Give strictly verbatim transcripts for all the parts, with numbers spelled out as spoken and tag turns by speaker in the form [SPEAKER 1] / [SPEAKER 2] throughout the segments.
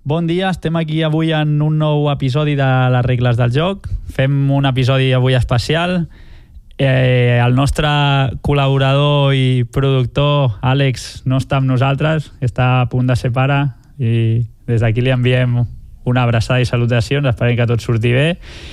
[SPEAKER 1] Bon dia, estem aquí avui en un nou episodi de les regles del joc. Fem un episodi avui especial. Eh, el nostre col·laborador i productor, Àlex, no està amb nosaltres, està a punt de ser pare i des d'aquí li enviem una abraçada i salutacions, esperem que tot surti bé.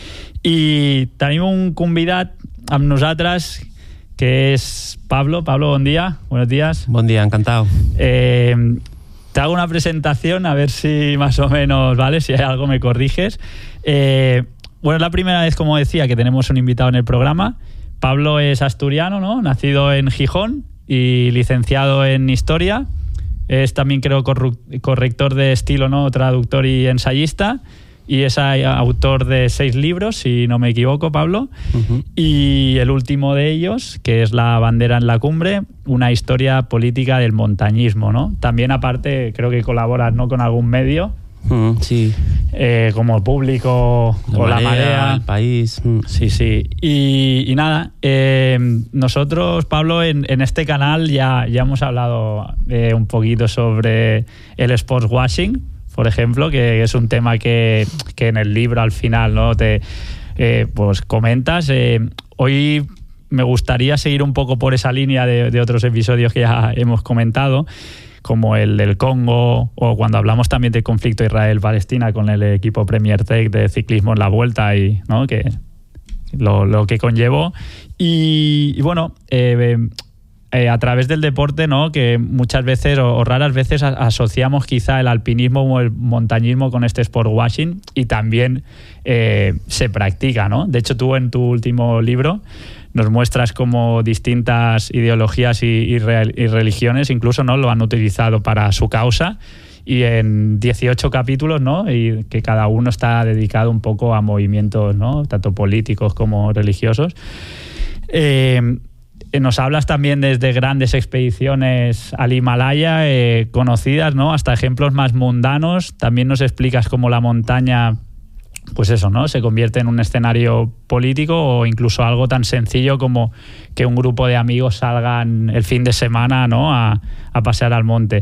[SPEAKER 1] I tenim un convidat amb nosaltres que és Pablo. Pablo, bon dia. Buenos días.
[SPEAKER 2] Buen día, encantado.
[SPEAKER 1] Eh, te hago una presentación a ver si más o menos, ¿vale? Si hay algo me corriges. Eh, bueno, es la primera vez, como decía, que tenemos un invitado en el programa. Pablo es asturiano, ¿no? Nacido en Gijón y licenciado en Historia. Es también, creo, corrector de estilo, ¿no? Traductor y ensayista. Y es autor de seis libros, si no me equivoco, Pablo. Uh-huh. Y el último de ellos, que es La bandera en la cumbre, una historia política del montañismo, ¿no? También, aparte, creo que colaboras, ¿no?, con algún medio.
[SPEAKER 2] Uh, sí.
[SPEAKER 1] Eh, como El Público la o Marea, La Marea.
[SPEAKER 2] El País. Uh.
[SPEAKER 1] Sí, sí. Y, y nada, eh, nosotros, Pablo, en, en este canal ya, ya hemos hablado eh, un poquito sobre el sportswashing, por ejemplo, que es un tema que, que en el libro al final, ¿no?, te eh, pues comentas. Eh, hoy me gustaría seguir un poco por esa línea de, de otros episodios que ya hemos comentado, como el del Congo, o cuando hablamos también del conflicto Israel-Palestina con el equipo Premier Tech de ciclismo en la Vuelta, y ¿no?, que lo, lo que conllevó. Y, y bueno, eh, Eh, a través del deporte, ¿no?, que muchas veces o, o raras veces a, asociamos quizá el alpinismo o el montañismo con este sportswashing, y también eh, se practica, ¿no? De hecho, tú en tu último libro nos muestras cómo distintas ideologías y, y, re, y religiones incluso, ¿no?, lo han utilizado para su causa, y en dieciocho capítulos, ¿no?, y que cada uno está dedicado un poco a movimientos, ¿no?, tanto políticos como religiosos. Eh, Nos hablas también desde grandes expediciones al Himalaya, eh, conocidas, ¿no?, hasta ejemplos más mundanos. También nos explicas cómo la montaña, pues eso, ¿no?, se convierte en un escenario político, o incluso algo tan sencillo como que un grupo de amigos salgan el fin de semana, ¿no?, a, a pasear al monte.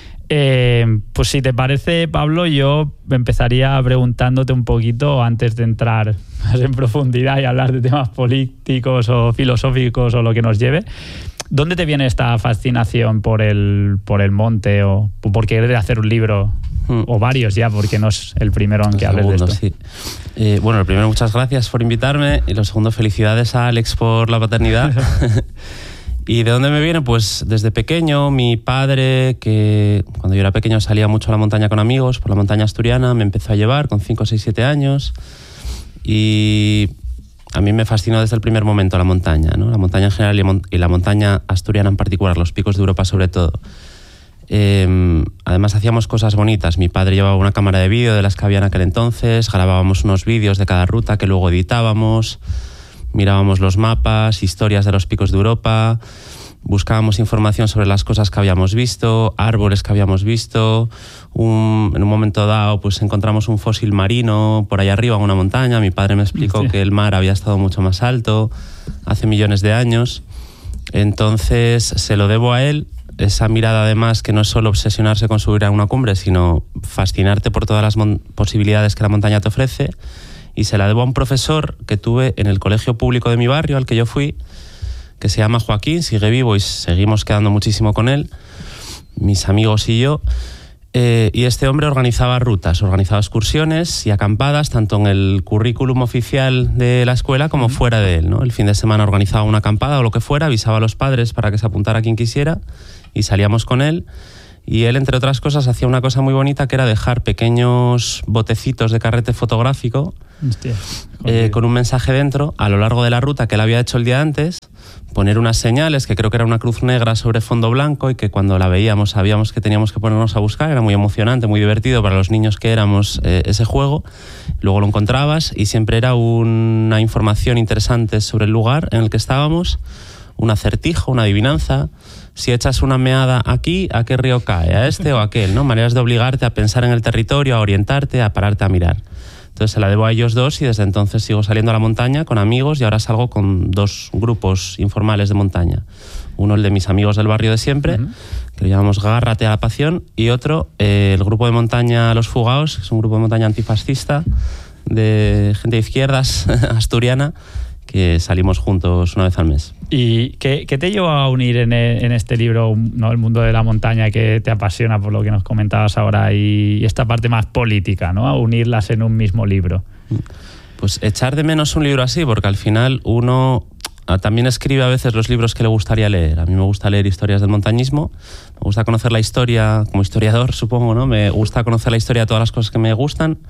[SPEAKER 1] Eh, pues si te parece, Pablo, yo empezaría preguntándote un poquito, antes de entrar más en profundidad y hablar de temas políticos o filosóficos o lo que nos lleve, ¿dónde te viene esta fascinación por el, por el monte, o por querer hacer un libro, hmm. o varios ya, porque no es el primero en que hables de esto?
[SPEAKER 2] Sí. Eh, bueno, lo primero, muchas gracias por invitarme, y lo segundo, felicidades a Àlex por la paternidad. ¿Y de dónde me viene? Pues desde pequeño, mi padre, que cuando yo era pequeño salía mucho a la montaña con amigos, por la montaña asturiana, me empezó a llevar con cinco, seis, siete años, y a mí me fascinó desde el primer momento la montaña, ¿no? La montaña en general y la montaña asturiana en particular, los picos de Europa sobre todo. Eh, además hacíamos cosas bonitas. Mi padre llevaba una cámara de vídeo de las que había en aquel entonces, grabábamos unos vídeos de cada ruta que luego editábamos. Mirábamos los mapas, historias de los picos de Europa, buscábamos información sobre las cosas que habíamos visto, árboles que habíamos visto. Un, en un momento dado pues encontramos un fósil marino por allá arriba en una montaña. Mi padre me explicó sí. que el mar había estado mucho más alto hace millones de años. Entonces se lo debo a él, esa mirada además, que no es solo obsesionarse con subir a una cumbre, sino fascinarte por todas las posibilidades que la montaña te ofrece. Y se la debo a un profesor que tuve en el colegio público de mi barrio, al que yo fui, que se llama Joaquín, sigue vivo y seguimos quedando muchísimo con él, mis amigos y yo. Eh, y este hombre organizaba rutas, organizaba excursiones y acampadas, tanto en el currículum oficial de la escuela como fuera de él, ¿no? El fin de semana organizaba una acampada o lo que fuera, avisaba a los padres para que se apuntara quien quisiera, y salíamos con él. Y él, entre otras cosas, hacía una cosa muy bonita, que era dejar pequeños botecitos de carrete fotográfico, Hostia, eh, con un mensaje dentro a lo largo de la ruta que él había hecho el día antes, poner unas señales, que creo que era una cruz negra sobre fondo blanco, y que cuando la veíamos sabíamos que teníamos que ponernos a buscar. Era muy emocionante, muy divertido para los niños que éramos eh, ese juego. Luego lo encontrabas y siempre era una información interesante sobre el lugar en el que estábamos, un acertijo, una adivinanza. Si echas una meada aquí, ¿a qué río cae? ¿A este o a aquel? ¿No? Maneras de obligarte a pensar en el territorio, a orientarte, a pararte a mirar. Entonces se la debo a ellos dos, y desde entonces sigo saliendo a la montaña con amigos, y ahora salgo con dos grupos informales de montaña. Uno el de mis amigos del barrio de siempre, uh-huh. que lo llamamos Gárrate a la Pasión, y otro eh, el grupo de montaña Los Fugaos, que es un grupo de montaña antifascista de gente de izquierdas asturiana, que salimos juntos una vez al mes.
[SPEAKER 1] ¿Y qué, qué te llevó a unir en, en este libro, ¿no?, el mundo de la montaña, que te apasiona por lo que nos comentabas ahora, y, y esta parte más política, ¿no?, a unirlas en un mismo libro?
[SPEAKER 2] Pues echar de menos un libro así, porque al final uno también escribe a veces los libros que le gustaría leer. A mí me gusta leer historias del montañismo, me gusta conocer la historia como historiador, supongo, ¿no? Me gusta conocer la historia de todas las cosas que me gustan,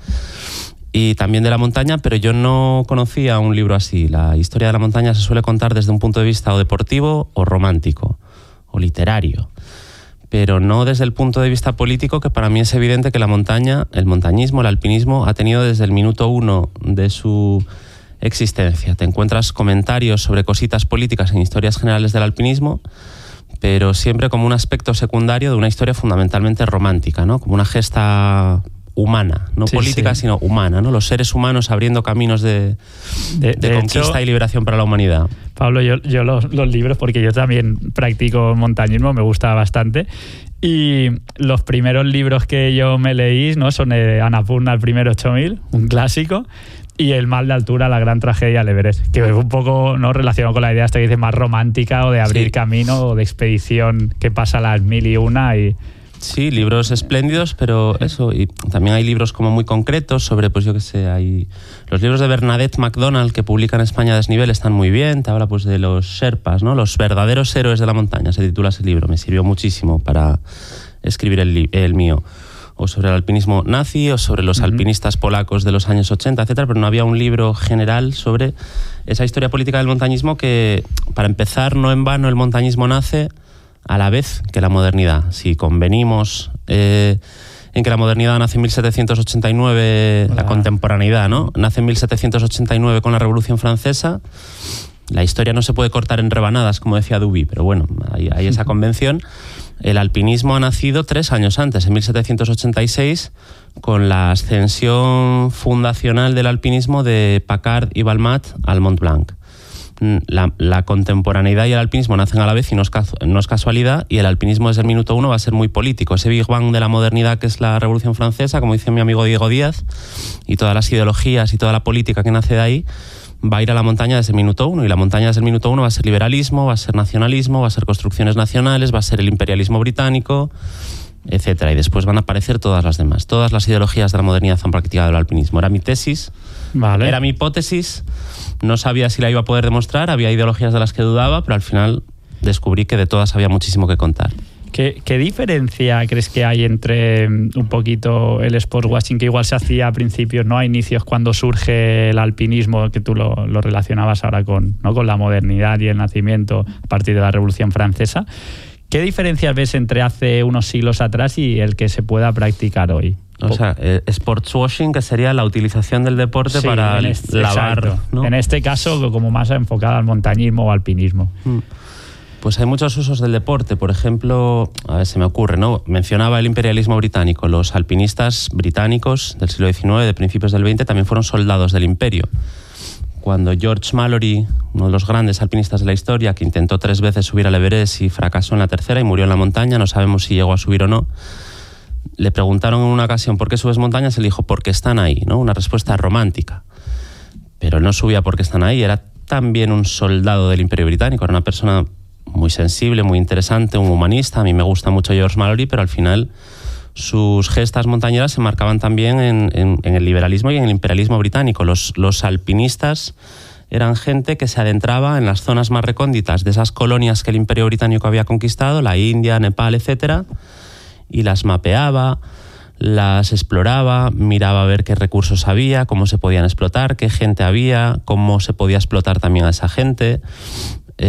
[SPEAKER 2] y también de la montaña, pero yo no conocía un libro así. La historia de la montaña se suele contar desde un punto de vista o deportivo o romántico o literario, pero no desde el punto de vista político, que para mí es evidente que la montaña, el montañismo, el alpinismo, ha tenido desde el minuto uno de su existencia. Te encuentras comentarios sobre cositas políticas en historias generales del alpinismo, pero siempre como un aspecto secundario de una historia fundamentalmente romántica, ¿no? Como una gesta humana, no sí, política, sí. sino humana, ¿no? Los seres humanos abriendo caminos de, de, de, de conquista hecho, y liberación para la humanidad.
[SPEAKER 1] Pablo, yo, yo los, los libros, porque yo también practico montañismo, me gusta bastante, y los primeros libros que yo me leí, ¿no?, son eh, Annapurna, el primer ocho mil, un clásico, y El mal de altura, la gran tragedia del Everest, que es un poco, ¿no?, relacionado con la idea esta que dice más romántica, o de abrir sí. camino, o de expedición que pasa las mil y una y...
[SPEAKER 2] Sí, libros espléndidos, pero eso, y también hay libros como muy concretos sobre, pues yo qué sé, hay los libros de Bernadette MacDonald que publica en España Desnivel, están muy bien, te habla pues de los Sherpas, ¿no?, los verdaderos héroes de la montaña, se titula ese libro, me sirvió muchísimo para escribir el, el mío, o sobre el alpinismo nazi, o sobre los uh-huh. alpinistas polacos de los años ochenta, etcétera, pero no había un libro general sobre esa historia política del montañismo que, para empezar, no en vano el montañismo nace a la vez que la modernidad. Si convenimos eh, en que la modernidad nace en mil setecientos ochenta y nueve, Hola. la contemporaneidad, ¿no?, nace en mil setecientos ochenta y nueve con la Revolución Francesa, la historia no se puede cortar en rebanadas, como decía Duby, pero bueno, hay, hay esa convención. El alpinismo ha nacido tres años antes, en mil setecientos ochenta y seis, con la ascensión fundacional del alpinismo de Paccard y Balmat al Mont Blanc. La, la contemporaneidad y el alpinismo nacen a la vez y no es, no es casualidad, y el alpinismo desde el minuto uno va a ser muy político. Ese Big Bang de la modernidad que es la Revolución Francesa, como dice mi amigo Diego Díaz, y todas las ideologías y toda la política que nace de ahí, va a ir a la montaña desde el minuto uno, y la montaña desde el minuto uno va a ser liberalismo, va a ser nacionalismo, va a ser construcciones nacionales, va a ser el imperialismo británico, etcétera. Y después van a aparecer todas las demás. Todas las ideologías de la modernidad han practicado el alpinismo. Era mi tesis, vale. era mi hipótesis. No sabía si la iba a poder demostrar, había ideologías de las que dudaba, pero al final descubrí que de todas había muchísimo que contar.
[SPEAKER 1] ¿Qué, qué diferencia crees que hay entre un poquito el sportswashing, que igual se hacía a principios, no a inicios, cuando surge el alpinismo, que tú lo, lo relacionabas ahora con, ¿no?, con la modernidad y el nacimiento a partir de la Revolución Francesa? ¿Qué diferencias ves entre hace unos siglos atrás y el que se pueda practicar hoy?
[SPEAKER 2] O sea, eh, sportswashing, que sería la utilización del deporte sí, para en este, lavar, ¿no?
[SPEAKER 1] En este caso, como más enfocada al montañismo o alpinismo.
[SPEAKER 2] Mm. Pues hay muchos usos del deporte. Por ejemplo, a ver, se me ocurre, ¿no? Mencionaba el imperialismo británico. Los alpinistas británicos del siglo diecinueve, de principios del veinte, también fueron soldados del imperio. Cuando George Mallory, uno de los grandes alpinistas de la historia, que intentó tres veces subir al Everest y fracasó en la tercera y murió en la montaña, no sabemos si llegó a subir o no, le preguntaron en una ocasión ¿por qué subes montañas? Él dijo porque están ahí, ¿no? Una respuesta romántica. Pero él no subía porque están ahí, era también un soldado del Imperio Británico, era una persona muy sensible, muy interesante, un humanista. A mí me gusta mucho George Mallory, pero al final sus gestas montañeras se marcaban también en, en, en el liberalismo y en el imperialismo británico. Los, los alpinistas eran gente que se adentraba en las zonas más recónditas de esas colonias que el Imperio Británico había conquistado, la India, Nepal, etcétera, y las mapeaba, las exploraba, miraba a ver qué recursos había, cómo se podían explotar, qué gente había, cómo se podía explotar también a esa gente.